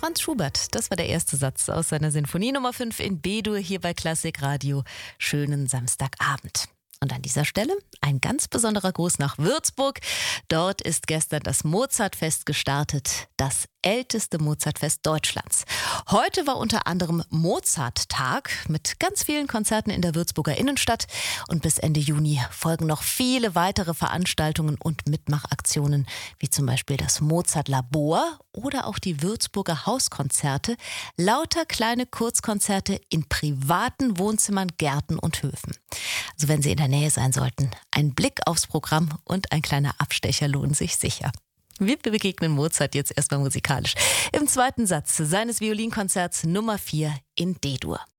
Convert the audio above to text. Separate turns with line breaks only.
Franz Schubert, das war der erste Satz aus seiner Sinfonie Nummer 5 in B-Dur hier bei Klassik Radio. Schönen Samstagabend. Und an dieser Stelle ein ganz besonderer Gruß nach Würzburg. Dort ist gestern das Mozartfest gestartet, das älteste Mozartfest Deutschlands. Heute war unter anderem Mozarttag mit ganz vielen Konzerten in der Würzburger Innenstadt. Und bis Ende Juni folgen noch viele weitere Veranstaltungen und Mitmachaktionen, wie zum Beispiel das Mozart-Labor oder auch die Würzburger Hauskonzerte. Lauter kleine Kurzkonzerte in privaten Wohnzimmern, Gärten und Höfen. Also wenn Sie in der Nähe sein sollten, ein Blick aufs Programm und ein kleiner Abstecher lohnen sich sicher. Wir begegnen Mozart jetzt erstmal musikalisch im zweiten Satz seines Violinkonzerts Nummer 4 in D-Dur.